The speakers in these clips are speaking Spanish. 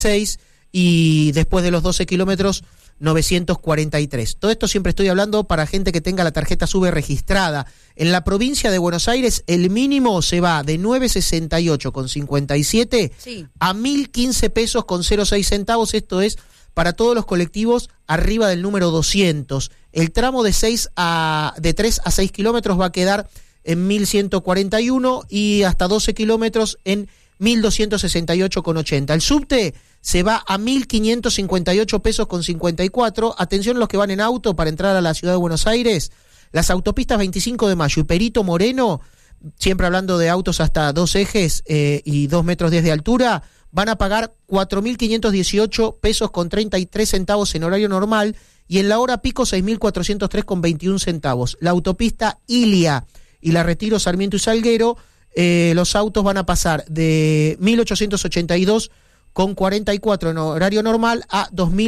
6 y después de los 12 kilómetros 943. Todo esto siempre estoy hablando para gente que tenga la tarjeta SUBE registrada. En la provincia de Buenos Aires el mínimo se va de 968,57 a 1.015 pesos con 06 centavos. Esto es para todos los colectivos arriba del número 200. El tramo de 3 a 6 kilómetros va a quedar en 1.141 y hasta 12 kilómetros en 1.268,80. El subte se va a 1.558 pesos con 54. Atención los que van en auto para entrar a la ciudad de Buenos Aires. Las autopistas 25 de Mayo y Perito Moreno, siempre hablando de autos hasta 2 ejes y 2 metros 10 de altura, van a pagar 4.518 pesos con 33 centavos en horario normal y en la hora pico 6.403 con 21 centavos. La autopista Ilia y la Retiro, Sarmiento y Salguero, los autos van a pasar de 1.882 con 44 en horario normal a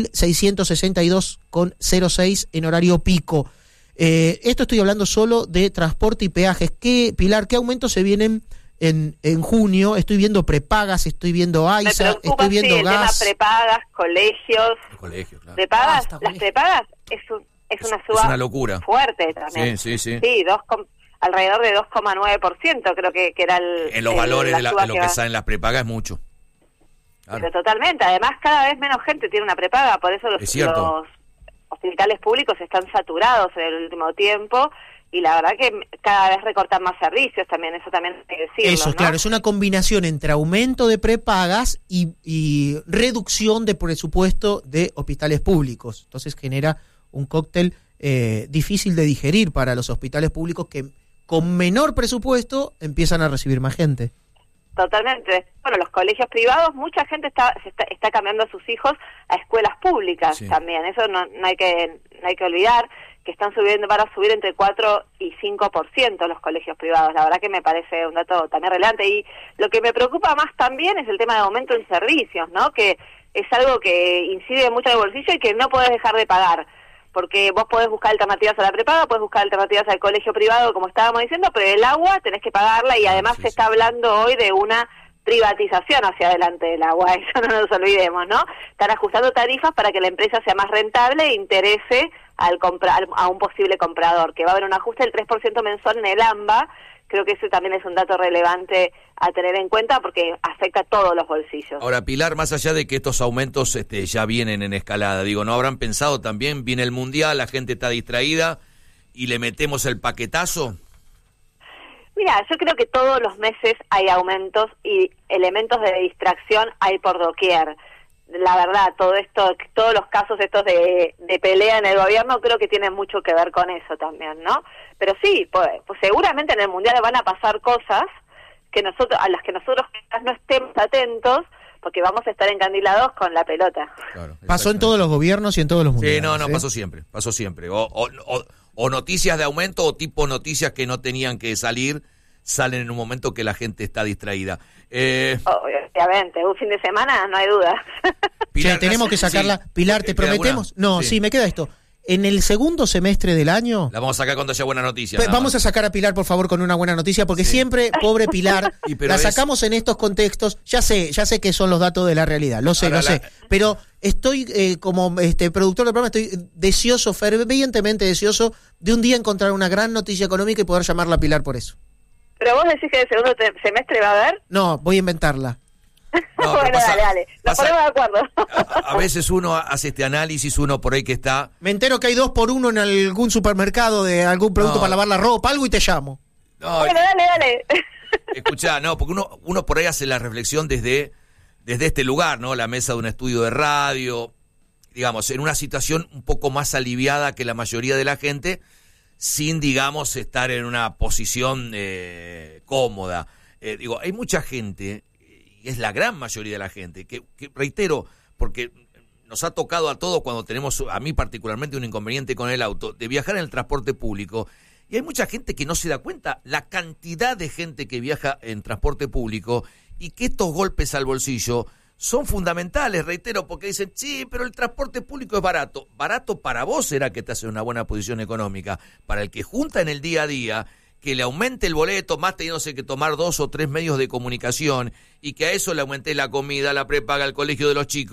2.662 con 06 en horario pico. Esto estoy hablando solo de transporte y peajes. Pilar, ¿qué aumentos se vienen en junio? Estoy viendo prepagas, estoy viendo AISA, estoy viendo gas. Tema prepagas, colegios, claro. Prepagas, las prepagas es una suba, es una locura fuerte también. Sí. Sí, alrededor de 2,9% creo que era en los valores de lo que salen las prepagas es mucho. Claro. Pero totalmente, además cada vez menos gente tiene una prepaga, por eso los hospitales públicos están saturados en el último tiempo y la verdad que cada vez recortan más servicios también, eso también hay que decirlo, Eso, ¿no? claro, es una combinación entre aumento de prepagas y reducción de presupuesto de hospitales públicos. Entonces genera un cóctel difícil de digerir para los hospitales públicos que con menor presupuesto empiezan a recibir más gente. Totalmente. Bueno, los colegios privados, mucha gente está cambiando a sus hijos a escuelas públicas también. Eso no hay que olvidar, que van a subir entre 4 y 5% los colegios privados. La verdad que me parece un dato también relevante. Y lo que me preocupa más también es el tema de aumento en servicios, ¿no? Que es algo que incide mucho en el bolsillo y que no podés dejar de pagar. Porque vos podés buscar alternativas a la prepaga, podés buscar alternativas al colegio privado, como estábamos diciendo, pero el agua tenés que pagarla y además se está hablando hoy de una privatización hacia adelante del agua, eso no nos olvidemos, ¿no? Están ajustando tarifas para que la empresa sea más rentable e interese a un posible comprador, que va a haber un ajuste del 3% mensual en el AMBA. Creo que ese también es un dato relevante a tener en cuenta porque afecta a todos los bolsillos. Ahora, Pilar, más allá de que estos aumentos ya vienen en escalada, digo, ¿no habrán pensado también, viene el Mundial, la gente está distraída y le metemos el paquetazo? Mira, yo creo que todos los meses hay aumentos y elementos de distracción hay por doquier. La verdad, todos los casos estos de pelea en el gobierno creo que tienen mucho que ver con eso también, ¿no? Pero sí, pues seguramente en el Mundial van a pasar cosas a las que nosotros quizás no estemos atentos porque vamos a estar encandilados con la pelota. Claro, pasó en todos los gobiernos y en todos los mundiales. Sí, no, pasó siempre. O noticias de aumento o tipo noticias que no tenían que salir, salen en un momento que la gente está distraída. Obviamente, un fin de semana, no hay duda. Pilar, tenemos que sacarla. Sí. Pilar, ¿te prometemos? ¿Alguna? Sí, me queda esto. En el segundo semestre del año... La vamos a sacar cuando haya buena noticia. Vamos a sacar a Pilar, por favor, con una buena noticia, porque siempre, pobre Pilar, la sacamos en estos contextos. Ya sé que son los datos de la realidad, lo sé. Pero estoy, como productor del programa, estoy deseoso, fervientemente deseoso, de un día encontrar una gran noticia económica y poder llamarla a Pilar por eso. ¿Pero vos decís que el segundo semestre va a haber? No, voy a inventarla. No, bueno, dale. Nos ponemos de acuerdo. A veces uno hace este análisis, uno por ahí que está... Me entero que hay 2 por 1 en algún supermercado de algún producto para lavar la ropa, algo, y te llamo. Bueno, dale. Escuchá, porque uno por ahí hace la reflexión desde este lugar, ¿no? La mesa de un estudio de radio, digamos, en una situación un poco más aliviada que la mayoría de la gente, sin, digamos, estar en una posición cómoda. Hay mucha gente... y es la gran mayoría de la gente, que reitero, porque nos ha tocado a todos cuando tenemos, a mí particularmente, un inconveniente con el auto, de viajar en el transporte público, y hay mucha gente que no se da cuenta la cantidad de gente que viaja en transporte público y que estos golpes al bolsillo son fundamentales, reitero, porque dicen, sí, pero el transporte público es barato. Barato para vos será que te hace una buena posición económica, para el que junta en el día a día, que le aumente el boleto, más teniéndose que tomar 2 o 3 medios de comunicación, y que a eso le aumente la comida, la prepaga, el colegio de los chicos,